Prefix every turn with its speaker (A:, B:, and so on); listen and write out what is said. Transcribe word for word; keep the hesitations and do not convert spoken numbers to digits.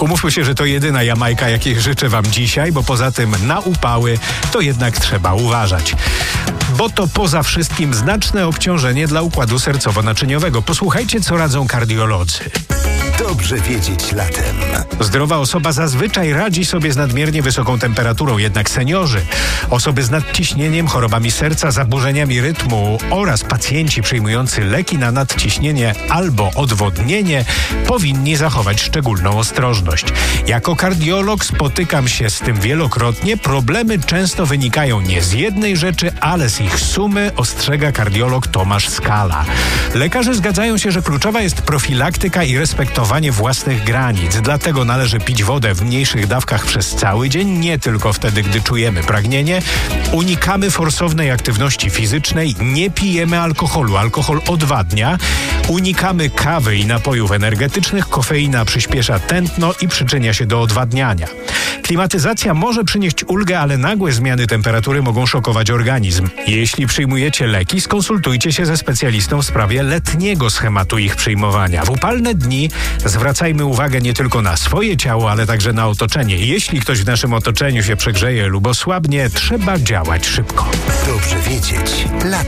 A: Umówmy się, że to jedyna Jamajka, jakiej życzę wam dzisiaj, bo poza tym na upały to jednak trzeba uważać. Bo to poza wszystkim znaczne obciążenie dla układu sercowo-naczyniowego. Posłuchajcie, co radzą kardiolodzy.
B: Dobrze wiedzieć latem.
A: Zdrowa osoba zazwyczaj radzi sobie z nadmiernie wysoką temperaturą, jednak seniorzy, osoby z nadciśnieniem, chorobami serca, zaburzeniami rytmu oraz pacjenci przyjmujący leki na nadciśnienie albo odwodnienie powinni zachować szczególną ostrożność. Jako kardiolog spotykam się z tym wielokrotnie. Problemy często wynikają nie z jednej rzeczy, ale z ich sumy, ostrzega kardiolog Tomasz Skala. Lekarze zgadzają się, że kluczowa jest profilaktyka i respektowanie własnych granic. Dlatego należy pić wodę w mniejszych dawkach przez cały dzień, nie tylko wtedy, gdy czujemy pragnienie. Unikamy forsownej aktywności fizycznej, nie pijemy alkoholu. Alkohol odwadnia. Unikamy kawy i napojów energetycznych. Kofeina przyspiesza tętno i przyczynia się do odwadniania. Klimatyzacja może przynieść ulgę, ale nagłe zmiany temperatury mogą szokować organizm. Jeśli przyjmujecie leki, skonsultujcie się ze specjalistą w sprawie letniego schematu ich przyjmowania. W upalne dni zwracajmy uwagę nie tylko na swoje ciało, ale także na otoczenie. Jeśli ktoś w naszym otoczeniu się przegrzeje lub osłabnie, trzeba działać szybko.
B: Dobrze wiedzieć latem.